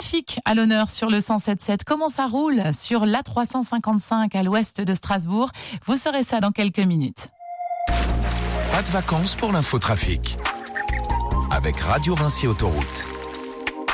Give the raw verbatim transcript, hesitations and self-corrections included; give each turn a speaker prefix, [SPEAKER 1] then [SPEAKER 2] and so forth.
[SPEAKER 1] trafic à l'honneur sur le cent sept sept. Comment ça roule sur l'A trois cent cinquante-cinq à l'ouest de Strasbourg? Vous saurez ça dans quelques minutes.
[SPEAKER 2] Pas de vacances pour l'infotrafic. Avec Radio Vinci Autoroute.